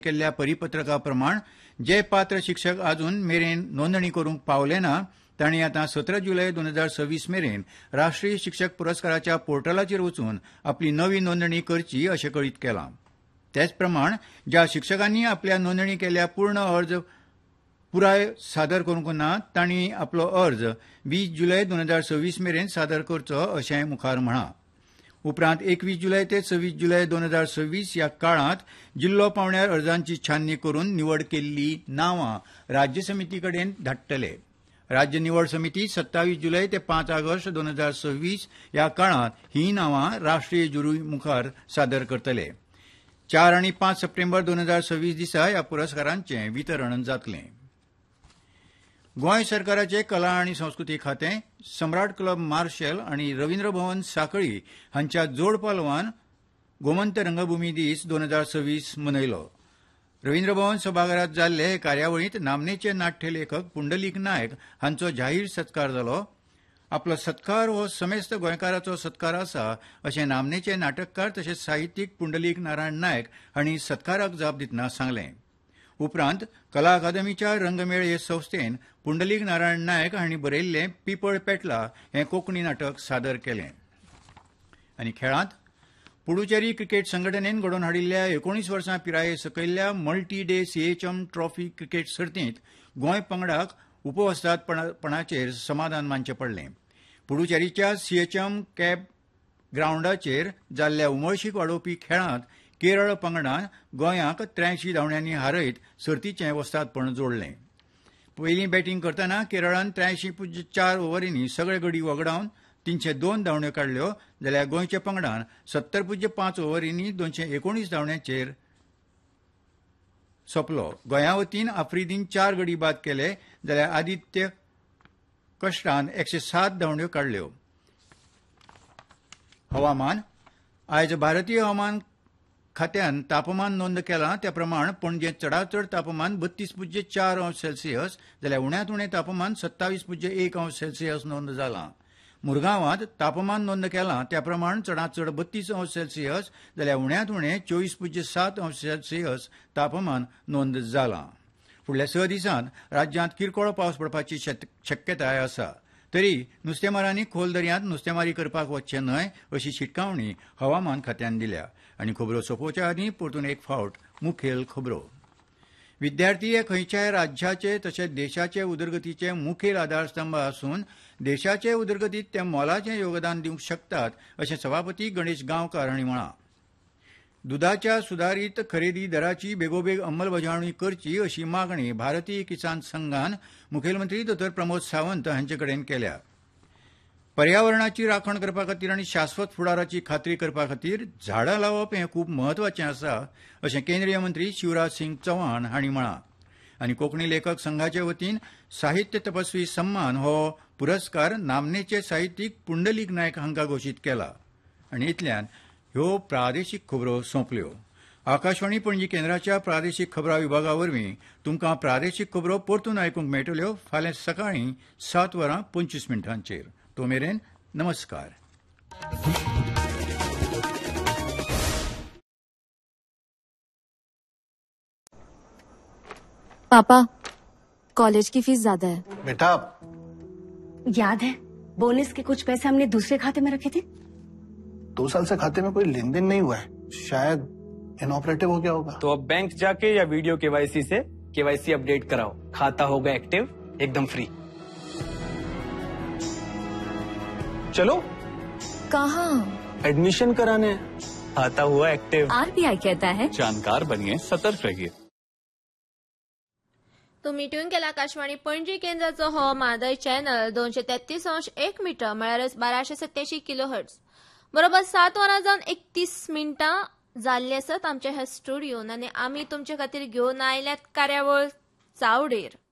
केल्ल्या परिपत्रका प्रमाण जे पात्र शिक्षक अजून मेरेन नोंदणी करूंक पावले ना तांणी आतां 17 जुलय 2026 मेरेन राष्ट्रीय शिक्षक पुरस्काराच्या पोर्टलाचेर वचून आपली नवी नोंदणी करची अशें कळीत केलां. तेच प्रमाण ज्या शिक्षकांनी आपल्या नोंदणी केल्ल्या पूर्ण अर्ज पुराय सादर करूंक ना तांणी आपलो अर्ज 20 जुलय 2026 मेरेन सादर करचो अशें मुखार म्हळां. उपरांत 21 जुलय ते 26 जुलय 2026 ह्या काळांत जिल्लो पावण्यार अर्जांची छाननी करून निवड केल्ली नांवां राज्य समिती कडेन धाडटले. राज्य निवड समिती 27 जुलय ते 5 ऑगस्ट 2026 ह्या काळांत ही नांवां राष्ट्रीय ज्युरी मुखार सादर करतले. 4 आनी 5 सप्टेंबर 2026 दिसा ह्या पुरस्कारांचें वितरण जातलें. गोंय सरकाराचे कला आनी संस्कृती खातें सम्राट क्लब मार्शल आनी रवींद्र भवन सांखळी हांच्या जोड पालवान गोमंत रंगभूमी दीस 2026 मनयलो. रवींद्र भवन सभाघरांत जाल्ले हे कार्यावळींत नामनेचे नाट्य लेखक पुंडलीक नायक हांचो जाहीर सत्कार जालो. आपलो सत्कार हो समेस्त गोंयकाराचो सत्कार आसा अशें नामनेचे नाटककार तशेंच साहित्यीक पुंडलीक नारायण नायक हांणी सत्काराक जाप दितना सांगलें. उपरांत कला अकादमीच्या रंगमेळ हे संस्थेन पुंडलीक नारायण नायक हांणी बरयल्लें पिपळ पेटला हें कोंकणी नाटक सादर केलें. आनी खेळांत पुडुचेरी क्रिकेट संघटनेन घडोवन हाडिल्ल्या 19 वर्सां पिराये सकयल्ल्या multi day CHM trophy cricket सर्तींत गोंय पंगडाक उपवस्तादपणाचेर समाधान मानचें पडलें. पुडुचेरीच्या सीएचएम कॅप ग्रावंडाचेर जाल्ल्या उमळशीक वाडोवपी खेळांत केरळ पंगडान गोंयाक 83 धांवड्यांनी हारयत सर्तीचें वस्तादपण जोडलें. पयलीं बॅटिंग करतना केरळान 83.4 ओव्हरींनी सगळे गडी वगडावन 302 धांवड्यो काडल्यो जाल्यार गोंयच्या पंगडान 70.5 ओव्हरींनी 219 धांवड्यांचेर सोंपलो. गोंया वतीन आफ्रिदीन 4 गडी बाद केले जाल्यार आदित्य कश्टान 107 धांवड्यो काडल्यो. हवामान आयज भारतीय हवामान खात्यान तापमान नोंद केलां त्या प्रमाण पणजेंत चडांत चड तापमान 32.4 अंश सेल्सियस जाल्यार उण्यांत उणें तापमान 27.1 अंश सेल्सियस नोंद जालां. मुरगांवांत तापमान नोंद केलां त्या प्रमाण चडांत चड 32 अंश सेल्सियस जाल्यार उण्यांत उणें 24.7 अंश सेल्सियस तापमान नोंद जालां. फुडल्या 6 दिसांत राज्यांत किरकोळ पावस पडपाची शक्यताय आसा. तरी नुस्तेमारांनी खोल दर्यांत नुस्तेमारी करपाक वचचें न्हय अशी शिटकावणी हवामान खात्यान दिल्या. आनी खबरो सोंपोवच्या आदीं परतून एक फावट मुखेल खबरो. विद्यार्थी हे खंयच्याय राज्याचे तशेंच देशाचे उदरगतीचे मुखेल आधारस्तंभ आसून देशाचे उदरगतीत ते मोलाचें योगदान दिवंक शकतात अशें सभापती गणेश गांवकार हांणी म्हळां. दुदाच्या सुदारीत खरेदी दराची बेगोबेग अंमलबजावणी करची अशी मागणी भारतीय किसान संघान मुखेलमंत्री डॉ. प्रमोद सावंत हांचे कडेन केल्या. पर्यावरणाची राखण करपा खातीर आनी शाश्वत फुडाराची खात्री करपा खातीर झाडां लावप हें खूब म्हत्वाचें आसा अशें केंद्रीय मंत्री शिवराज सिंग चौहान हांणी म्हळां. आनी कोंकणी लेखक संघाचे वतीन साहित्य तपस्वी सन्मान हो पुरस्कार नामनेचे साहित्यीक पुंडलीक नायक हांकां घोशीत केला. आनी इतल्यान ह्यो प्रादेशीक खबरो सोंपल्यो. आकाशवाणी पणजी केंद्राच्या प्रादेशीक खबरां विभागा वरवीं तुमकां प्रादेशीक खबरो परतून आयकूंक मेळटल्यो फाल्यां सकाळीं 7:25 तो मेरेन नमस्कार. पापा, कॉलेज की फीस ज्यादा है. बेटा, याद है बोनस के कुछ पैसे हमने दूसरे खाते में रखे थे. 2 साल से खाते में कोई लेन देन नहीं हुआ है, शायद इनऑपरेटिव हो गया होगा. तो अब बैंक जाके या वीडियो केवाईसी से केवाईसी अपडेट कराओ. खाता होगा एक्टिव एकदम फ्री. चलो. कहाँ? एडमिशन कराने. खाता हुआ एक्टिव. आरबीआई कहता है जानकार बनिए, सतर्क रहिए. तुम्ही ट्यून केला आकाशवाणी पणजी केंद्राचो हो मादय चॅनल 233.1 मीटर म्हळ्यार 1287 किलोहर्ट्ज. बरोबर 7 वरां जावन 31 मिनटां जाल्ली आसात आमच्या ह्या स्टुडियोन आनी आमी तुमचे खातीर घेवन आयल्यात कार्यावळ चावडेर.